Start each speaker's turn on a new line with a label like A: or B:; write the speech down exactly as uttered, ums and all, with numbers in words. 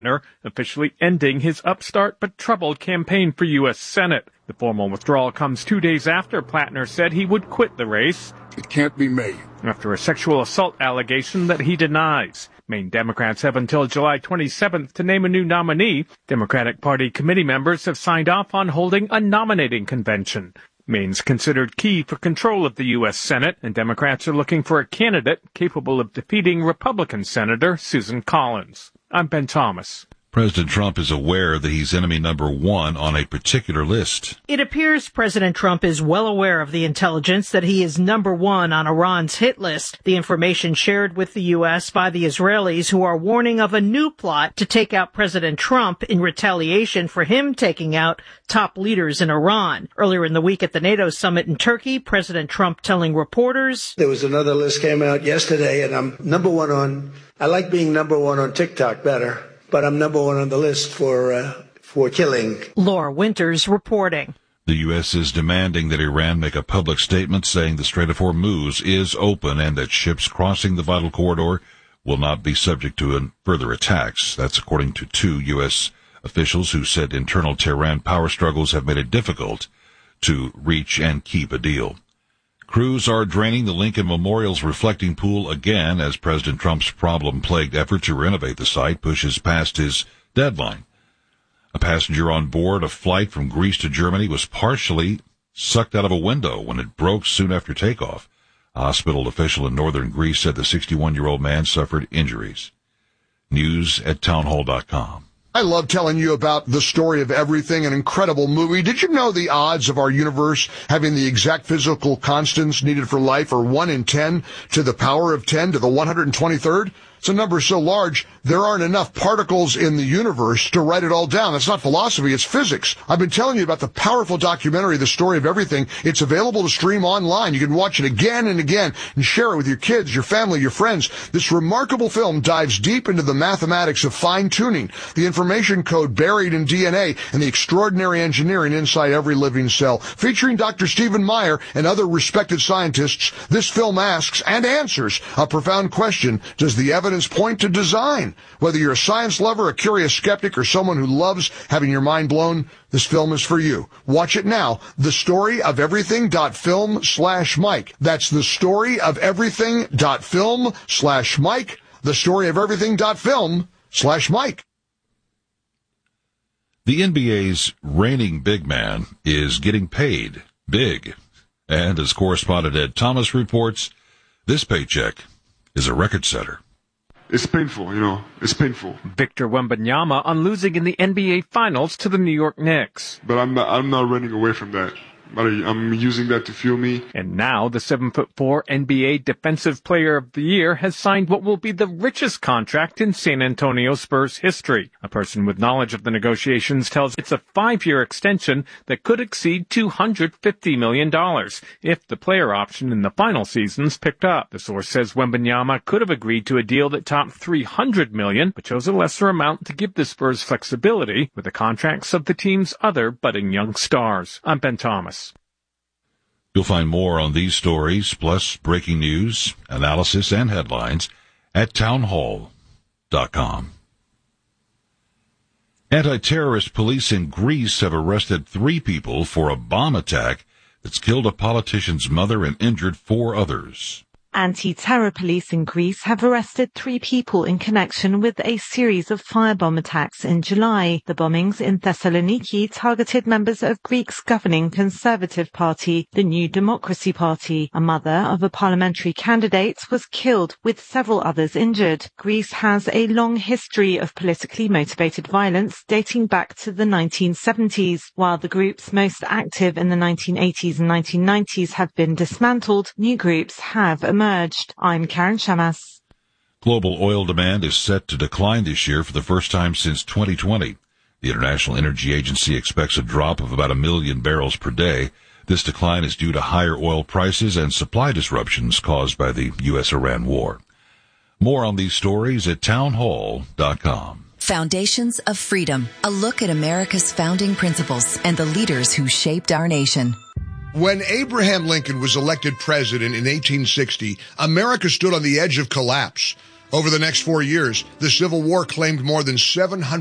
A: officially ending his upstart but troubled campaign for U S Senate. The formal withdrawal comes two days after Plattner said he would quit the race.
B: It can't be me.
A: After a sexual assault allegation that he denies. Maine Democrats have until July twenty-seventh to name a new nominee. Democratic Party committee members have signed off on holding a nominating convention. Maine's considered key for control of the U S Senate, and Democrats are looking for a candidate capable of defeating Republican Senator Susan Collins. I'm Ben Thomas.
C: President Trump is aware that he's enemy number one on a particular list.
D: It appears President Trump is well aware of the intelligence that he is number one on Iran's hit list, the information shared with the U S by the Israelis, who are warning of a new plot to take out President Trump in retaliation for him taking out top leaders in Iran. Earlier in the week at the NATO summit in Turkey, President Trump telling reporters,
E: there was another list came out yesterday, and I'm number one on, I like being number one on TikTok better. But I'm number one on the list for uh, for killing.
D: Laura Winters reporting.
C: The U S is demanding that Iran make a public statement saying the Strait of Hormuz is open and that ships crossing the vital corridor will not be subject to further attacks. That's according to two U S officials who said internal Tehran power struggles have made it difficult to reach and keep a deal. Crews are draining the Lincoln Memorial's reflecting pool again as President Trump's problem-plagued effort to renovate the site pushes past his deadline. A passenger on board a flight from Greece to Germany was partially sucked out of a window when it broke soon after takeoff. A hospital official in northern Greece said the sixty-one-year-old man suffered injuries. News at townhall dot com.
F: I love telling you about The Story of Everything, an incredible movie. Did you know the odds of our universe having the exact physical constants needed for life are one in ten to the power of ten to the one hundred twenty-third? It's a number so large, there aren't enough particles in the universe to write it all down. That's not philosophy, it's physics. I've been telling you about the powerful documentary, The Story of Everything. It's available to stream online. You can watch it again and again and share it with your kids, your family, your friends. This remarkable film dives deep into the mathematics of fine-tuning, the information code buried in D N A, and the extraordinary engineering inside every living cell. Featuring Doctor Stephen Meyer and other respected scientists, this film asks and answers a profound question: does the evidence point to design? Whether you're a science lover, a curious skeptic, or someone who loves having your mind blown, this film is for you. Watch it now. The Story of Everything dot film slash Mike. That's the Story of Everything dot film slash Mike. The Story of Everything dot film slash Mike.
C: The N B A's reigning big man is getting paid big. And as correspondent Ed Thomas reports, this paycheck is a record setter.
G: It's painful, you know, it's painful.
A: Victor Wembanyama on losing in the N B A Finals to the New York Knicks.
G: But I'm not, I'm not running away from that. But I'm using that to fuel me.
A: And now the seven foot four N B A Defensive Player of the Year has signed what will be the richest contract in San Antonio Spurs history. A person with knowledge of the negotiations tells it's a five-year extension that could exceed two hundred fifty million dollars if the player option in the final season's picked up. The source says Wembanyama could have agreed to a deal that topped three hundred million dollars, but chose a lesser amount to give the Spurs flexibility with the contracts of the team's other budding young stars. I'm Ben Thomas.
C: You'll find more on these stories, plus breaking news, analysis, and headlines at townhall dot com. Anti-terrorist police in Greece have arrested three people for a bomb attack that's killed a politician's mother and injured four others.
H: Anti-terror police in Greece have arrested three people in connection with a series of firebomb attacks in July. The bombings in Thessaloniki targeted members of Greece's governing Conservative Party, the New Democracy Party. A mother of a parliamentary candidate was killed, with several others injured. Greece has a long history of politically motivated violence dating back to the nineteen seventies. While the groups most active in the nineteen eighties and nineteen nineties have been dismantled, new groups have emerged. Emerged. I'm Karen Shamas.
C: Global oil demand is set to decline this year for the first time since twenty twenty. The International Energy Agency expects a drop of about a million barrels per day. This decline is due to higher oil prices and supply disruptions caused by the U S Iran war. More on these stories at townhall dot com.
I: Foundations of Freedom, a look at America's founding principles and the leaders who shaped our nation.
F: When Abraham Lincoln was elected president in eighteen sixty, America stood on the edge of collapse. Over the next four years, the Civil War claimed more than seven hundred